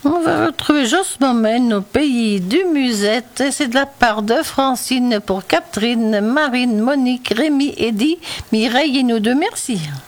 On va retrouver Joss m'emmène au pays du Musette. Et c'est de la part de Francine pour Catherine, Marine, Monique, Rémi, Eddy, Mireille et nous deux. Merci.